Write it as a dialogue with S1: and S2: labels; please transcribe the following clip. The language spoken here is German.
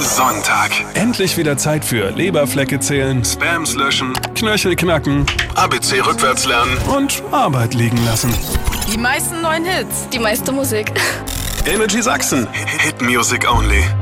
S1: Sonntag. Endlich wieder Zeit für Leberflecke zählen, Spams löschen, Knöchel knacken, ABC rückwärts lernen und Arbeit liegen lassen.
S2: Die meisten neuen Hits.
S3: Die meiste Musik.
S1: Energy Sachsen. Hit Music Only.